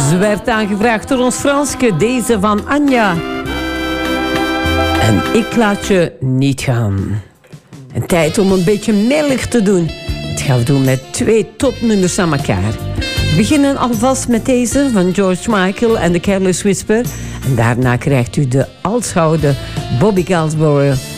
Ze werd aangevraagd door ons Franske, deze van Anja. En ik laat je niet gaan. En tijd om een beetje mellig te doen. Dat gaan we doen met 2 topnummers aan elkaar. We beginnen alvast met deze van George Michael en The Careless Whisper. En daarna krijgt u de alsgoude Bobby Galsborough